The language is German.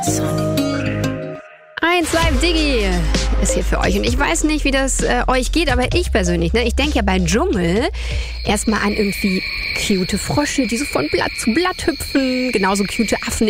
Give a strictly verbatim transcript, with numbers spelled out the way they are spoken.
eins Live Diggi ist hier für euch. Und ich weiß nicht, wie das äh, euch geht, aber ich persönlich, ne, ich denke ja bei Dschungel erstmal an irgendwie cute Frösche, die so von Blatt zu Blatt hüpfen. Genauso cute Affen